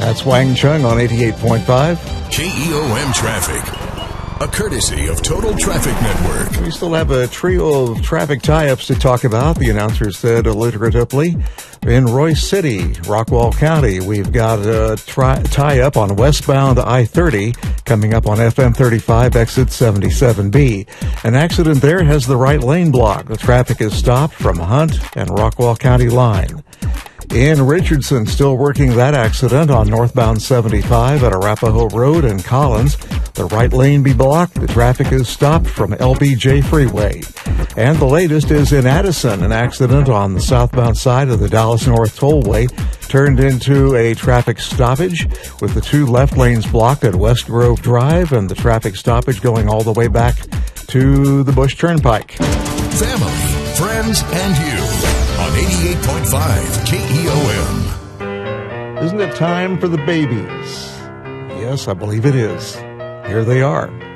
That's Wang Chung on 88.5. KEOM Traffic, a courtesy of Total Traffic Network. We still have a trio of traffic tie-ups to talk about, the announcer said alliteratively. In Royce City, Rockwall County, we've got a tie-up on westbound I-30 coming up on FM 35, exit 77B. An accident there has the right lane blocked. The traffic is stopped from Hunt and Rockwall County line. In Richardson, still working that accident on northbound 75 at Arapahoe Road and Collins. The right lane be blocked. The traffic is stopped from LBJ Freeway. And the latest is in Addison. An accident on the southbound side of the Dallas North Tollway turned into a traffic stoppage with the two left lanes blocked at West Grove Drive and the traffic stoppage going all the way back to the Bush Turnpike. Family, friends, and you on 88.5 KEOM. Isn't it time for the babies? Yes, I believe it is. Here they are.